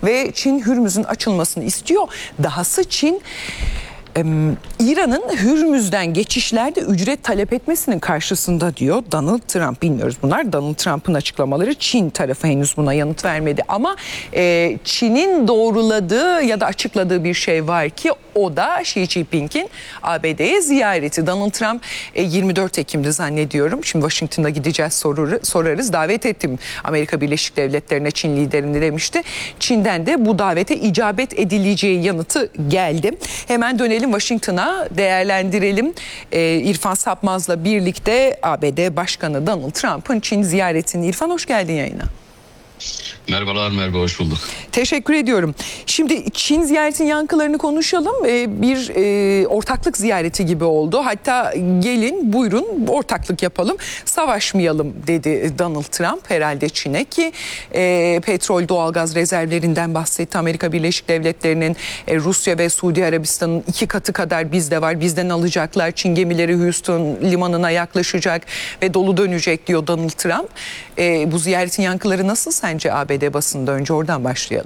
ve Çin Hürmüz'ün açılmasını istiyor. Dahası Çin İran'ın Hürmüz'den geçişlerde ücret talep etmesinin karşısında diyor Donald Trump. Bilmiyoruz, bunlar Donald Trump'ın açıklamaları. Çin tarafı henüz buna yanıt vermedi ama Çin'in doğruladığı ya da açıkladığı bir şey var ki o da Xi Jinping'in ABD'ye ziyareti. Donald Trump 24 Ekim'de zannediyorum. Şimdi Washington'a gideceğiz, sorarız. Davet ettim Amerika Birleşik Devletleri'ne Çin liderini demişti. Çin'den de bu davete icabet edileceği yanıtı geldi. Hemen dönelim Washington'a, değerlendirelim. İrfan Sapmaz'la birlikte ABD Başkanı Donald Trump'ın Çin ziyaretini. İrfan, hoş geldin yayına. Merhabalar, merhaba, hoş bulduk. Teşekkür ediyorum. Şimdi Çin ziyaretinin yankılarını konuşalım. Bir ortaklık ziyareti gibi oldu. Hatta gelin buyurun ortaklık yapalım, savaşmayalım dedi Donald Trump herhalde Çin'e ki petrol, doğalgaz rezervlerinden bahsetti. Amerika Birleşik Devletleri'nin Rusya ve Suudi Arabistan'ın 2 katı kadar bizde var. Bizden alacaklar. Çin gemileri Houston limanına yaklaşacak ve dolu dönecek diyor Donald Trump. Bu ziyaretin yankıları nasıl sence ABD basında? Önce oradan başlayalım.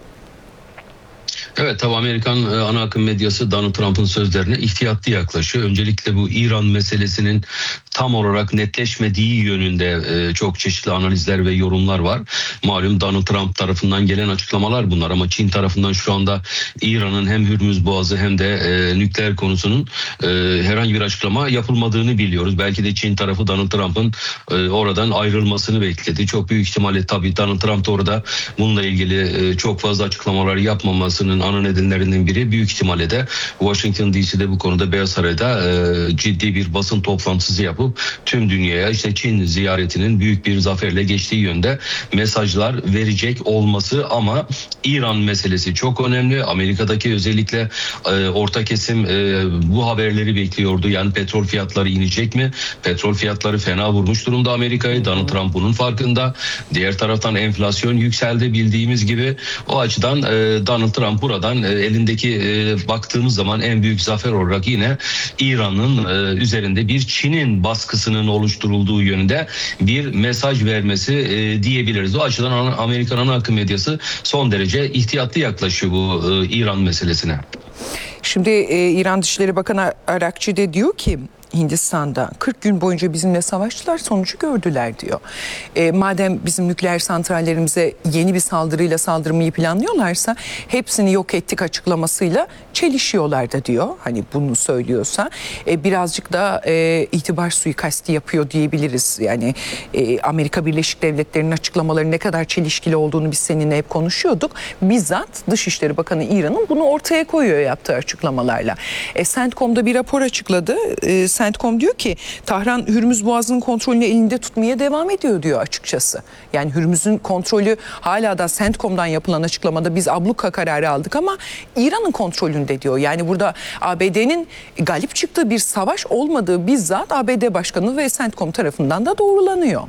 Evet, tabii Amerikan ana akım medyası Donald Trump'ın sözlerine ihtiyatlı yaklaşıyor. Öncelikle bu İran meselesinin tam olarak netleşmediği yönünde çok çeşitli analizler ve yorumlar var. Malum Donald Trump tarafından gelen açıklamalar bunlar ama Çin tarafından şu anda İran'ın hem Hürmüz Boğazı hem de nükleer konusunun herhangi bir açıklama yapılmadığını biliyoruz. Belki de Çin tarafı Donald Trump'ın oradan ayrılmasını bekledi. Çok büyük ihtimalle tabii Donald Trump da orada bununla ilgili çok fazla açıklamalar yapmamasının ana nedenlerinden biri büyük ihtimalle de Washington DC'de bu konuda Beyaz Saray'da ciddi bir basın toplantısı yapıp tüm dünyaya işte Çin ziyaretinin büyük bir zaferle geçtiği yönde mesajlar verecek olması ama İran meselesi çok önemli. Amerika'daki özellikle orta kesim bu haberleri bekliyordu. Yani petrol fiyatları inecek mi? Petrol fiyatları fena vurmuş durumda Amerika'yı. Donald Trump bunun farkında. Diğer taraftan enflasyon yükseldi bildiğimiz gibi. O açıdan Donald Trump buradan elindeki baktığımız zaman en büyük zafer olarak yine İran'ın üzerinde bir Çin'in baskısının oluşturulduğu yönünde bir mesaj vermesi diyebiliriz. O açıdan Amerikan ana akım medyası son derece ihtiyatlı yaklaşıyor bu İran meselesine. Şimdi İran Dışişleri Bakanı Arakçi de diyor ki Hindistan'da 40 gün boyunca bizimle savaştılar, sonucu gördüler diyor. Madem bizim nükleer santrallerimize yeni bir saldırıyla saldırmayı planlıyorlarsa hepsini yok ettik açıklamasıyla çelişiyorlar da diyor. Hani bunu söylüyorsa birazcık da itibar suikasti yapıyor diyebiliriz. Yani Amerika Birleşik Devletleri'nin açıklamaları ne kadar çelişkili olduğunu biz seninle hep konuşuyorduk. Bizzat Dışişleri Bakanı İran'ın bunu ortaya koyuyor yaptığı açıklamalarla. CENTCOM'da bir rapor açıkladı. CENTCOM diyor ki Tahran Hürmüz Boğazı'nın kontrolünü elinde tutmaya devam ediyor diyor açıkçası. Yani Hürmüz'ün kontrolü hala da CENTCOM'dan yapılan açıklamada biz abluka kararı aldık ama İran'ın kontrolünde diyor. Yani burada ABD'nin galip çıktığı bir savaş olmadığı bizzat ABD Başkanı ve CENTCOM tarafından da doğrulanıyor.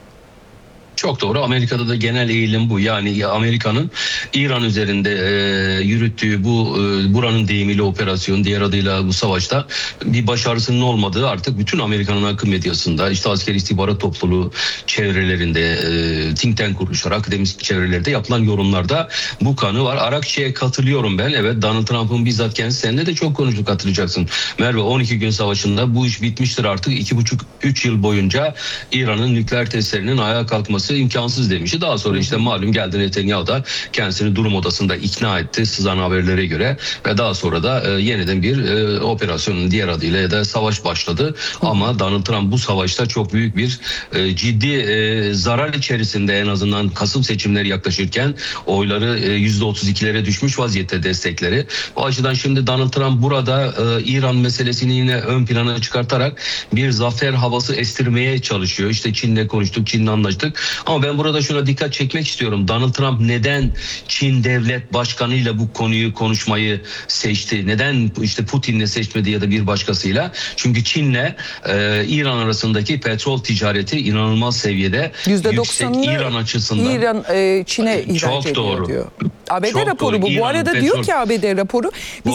Çok doğru. Amerika'da da genel eğilim bu. Yani Amerika'nın İran üzerinde yürüttüğü bu buranın deyimiyle operasyon, diğer adıyla bu savaşta bir başarısının olmadığı artık bütün Amerika'nın akım medyasında, işte askeri istihbarat topluluğu çevrelerinde, think tank kuruluşları, akademik çevrelerde yapılan yorumlarda bu kanı var. Arakçı'ya katılıyorum ben. Evet, Donald Trump'ın bizzat kendisi, seninle de çok konuştuk, hatırlayacaksın. Merve, 12 gün savaşında bu iş bitmiştir artık. 2,5-3 yıl boyunca İran'ın nükleer testlerinin ayağa kalkması imkansız demişti. Daha sonra işte malum geldi Netanyahu da kendisini durum odasında ikna etti sızan haberlere göre ve daha sonra da yeniden bir operasyonun diğer adıyla ya da savaş başladı. Ama Donald Trump bu savaşta çok büyük bir ciddi zarar içerisinde, en azından Kasım seçimleri yaklaşırken oyları %32'lere düşmüş vaziyette, destekleri. O açıdan şimdi Donald Trump burada İran meselesini yine ön plana çıkartarak bir zafer havası estirmeye çalışıyor. İşte Çin'le konuştuk, Çin'le anlaştık. Ama ben burada şuna dikkat çekmek istiyorum. Donald Trump neden Çin devlet başkanıyla bu konuyu konuşmayı seçti? Neden işte Putin'le seçmedi ya da bir başkasıyla? Çünkü Çin'le İran arasındaki petrol ticareti inanılmaz seviyede yüksek. İran açısından. İran Çin'e ihraç ediyor diyor. ABD çok raporu doğru. bu. İran, Bu arada petrol. diyor ki ABD raporu biz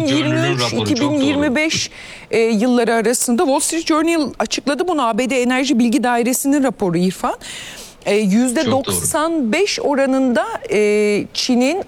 2023-2025 yılları arasında Wall Street Journal açıkladı bunu. ABD Enerji Bilgi Dairesi'nin raporu İrfan. %95 oranında Çin'in